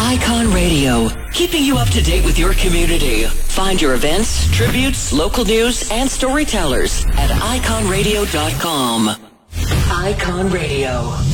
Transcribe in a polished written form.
Icon Radio, keeping you up to date with your community. Find your events, tributes, local news, and storytellers at iconradio.com. Icon Radio.